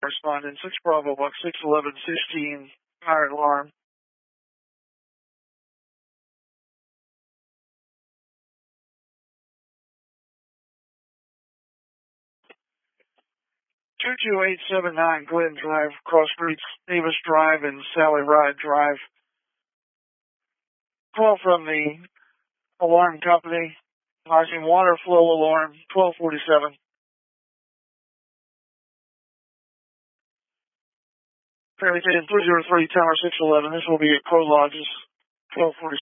Responding 6 Bravo Buck 611-16, fire alarm. 22879 Glen Drive, Cross Streets, Davis Drive, and Sally Ride Drive. Call from the alarm company, advising water flow alarm, 1247. Fairleigh 303 Tower 611. This will be at Crow Lodges, 1247.